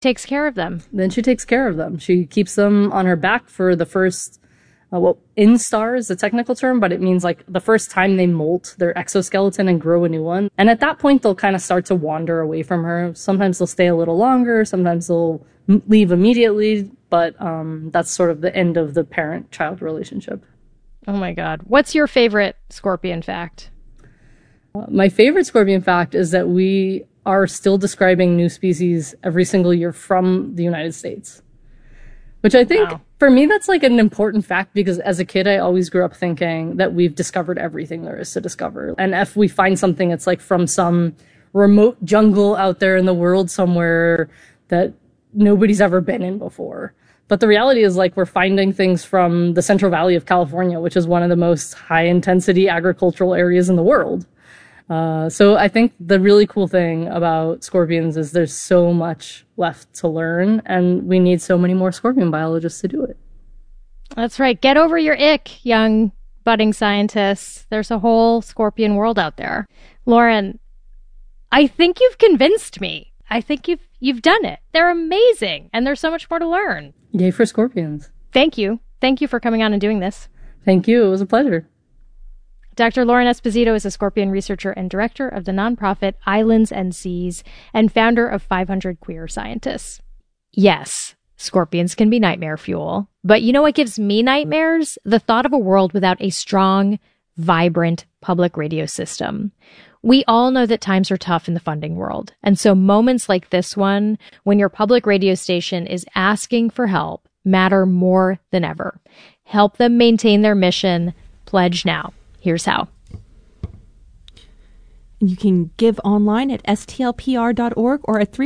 takes care of them. Then she takes care of them. She keeps them on her back for the first, instar is the technical term, but it means like the first time they molt their exoskeleton and grow a new one. And at that point, they'll kind of start to wander away from her. Sometimes they'll stay a little longer. Sometimes they'll leave immediately. But that's sort of the end of the parent-child relationship. Oh my God. What's your favorite scorpion fact? My favorite scorpion fact is that we are still describing new species every single year from the United States. Which I think, for me, that's like an important fact because as a kid, I always grew up thinking that we've discovered everything there is to discover. And if we find something that's like from some remote jungle out there in the world somewhere that nobody's ever been in before. But the reality is like we're finding things from the Central Valley of California, which is one of the most high intensity agricultural areas in the world. So I think the really cool thing about scorpions is there's so much left to learn, and we need so many more scorpion biologists to do it. That's right. Get over your ick, young budding scientists. There's a whole scorpion world out there. Lauren, I think you've convinced me. I think you've done it. They're amazing, and there's so much more to learn. Yay for scorpions. Thank you. Thank you for coming on and doing this. Thank you. It was a pleasure. Dr. Lauren Esposito is a scorpion researcher and director of the nonprofit Islands and Seas and founder of 500 Queer Scientists. Yes, scorpions can be nightmare fuel. But you know what gives me nightmares? The thought of a world without a strong, vibrant public radio system. We all know that times are tough in the funding world. And so moments like this one, when your public radio station is asking for help, matter more than ever. Help them maintain their mission. Pledge now. Here's how. You can give online at stlpr.org or at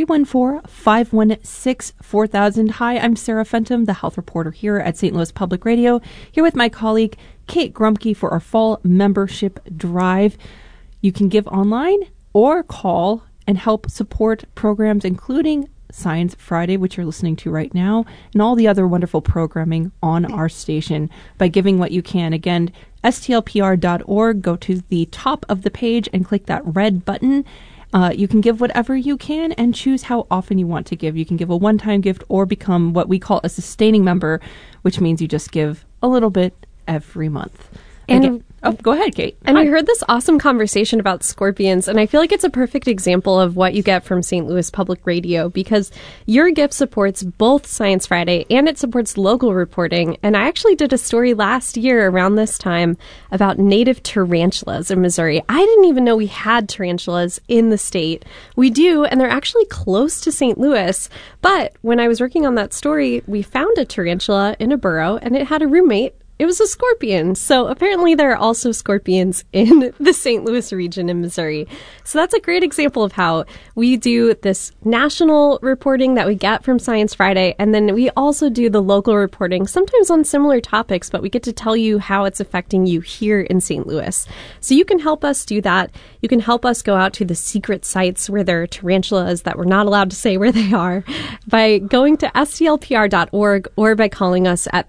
314-516-4000. Hi, I'm Sarah Fenton, the health reporter here at St. Louis Public Radio, here with my colleague Kate Grumke for our fall membership drive. You can give online or call and help support programs including Science Friday, which you're listening to right now, and all the other wonderful programming on our station by giving what you can. Again, stlpr.org, go to the top of the page and click that red button. You can give whatever you can and choose how often you want to give. You can give a one-time gift or become what we call a sustaining member, which means you just give a little bit every month. And go ahead, Kate. And we heard this awesome conversation about scorpions, and I feel like it's a perfect example of what you get from St. Louis Public Radio, because your gift supports both Science Friday and it supports local reporting. And I actually did a story last year around this time about native tarantulas in Missouri. I didn't even know we had tarantulas in the state. We do, and they're actually close to St. Louis. But when I was working on that story, we found a tarantula in a burrow, and it had a roommate. It was a scorpion. So apparently there are also scorpions in the St. Louis region in Missouri. So that's a great example of how we do this national reporting that we get from Science Friday. And then we also do the local reporting, sometimes on similar topics, but we get to tell you how it's affecting you here in St. Louis. So you can help us do that. You can help us go out to the secret sites where there are tarantulas that we're not allowed to say where they are by going to stlpr.org or by calling us at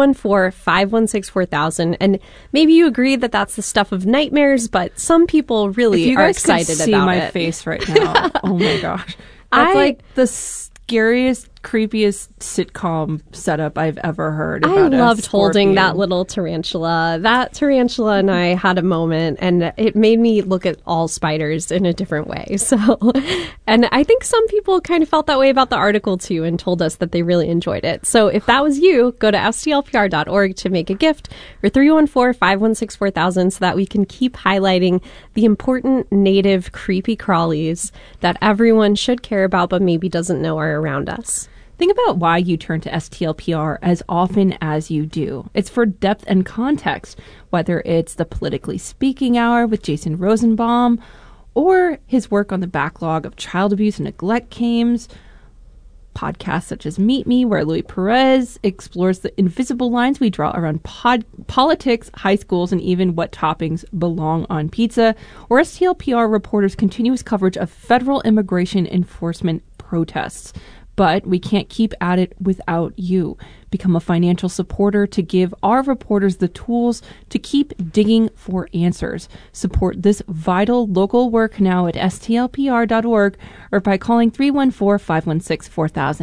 314-516-4000. And maybe you agree that that's the stuff of nightmares, but some people really are excited about it. If you guys could see my face right now, oh my gosh. That's like the scariest, creepiest sitcom setup I've ever heard about. I loved holding that little tarantula. That tarantula and I had a moment, and it made me look at all spiders in a different way. So, and I think some people kind of felt that way about the article too and told us that they really enjoyed it. So if that was you, go to stlpr.org to make a gift, or 314-516-4000 so that we can keep highlighting the important native creepy crawlies that everyone should care about but maybe doesn't know are around us. Think about why you turn to STLPR as often as you do. It's for depth and context, whether it's the Politically Speaking Hour with Jason Rosenbaum, or his work on the backlog of child abuse and neglect claims, podcasts such as Meet Me, where Louis Perez explores the invisible lines we draw around politics, high schools, and even what toppings belong on pizza, or STLPR reporters' continuous coverage of federal immigration enforcement protests. But we can't keep at it without you. Become a financial supporter to give our reporters the tools to keep digging for answers. Support this vital local work now at stlpr.org or by calling 314-516-4000.